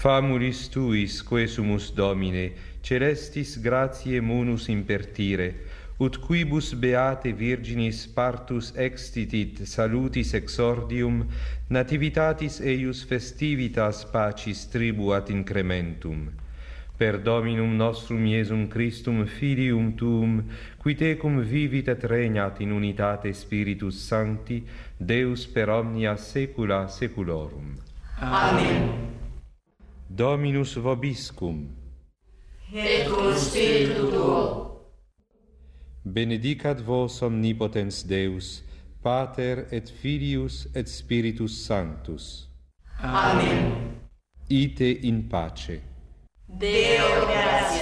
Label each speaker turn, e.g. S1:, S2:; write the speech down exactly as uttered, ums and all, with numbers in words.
S1: Famulis tuis, quesumus Domine, celestis gratiae munus impertire, ut quibus beate virginis partus extitit salutis exordium, nativitatis eius festivitas pacis tribuat incrementum. Per Dominum nostrum Iesum Christum, Filium Tuum, qui tecum vivit et regnat in unitate Spiritus Sancti, Deus per omnia saecula saeculorum.
S2: Amen.
S1: Dominus vobiscum.
S2: Et cum spiritu tuo.
S1: Benedicat vos omnipotens Deus, Pater et Filius et Spiritus Sanctus.
S2: Amen.
S1: Ite in pace.
S2: Deo gratia.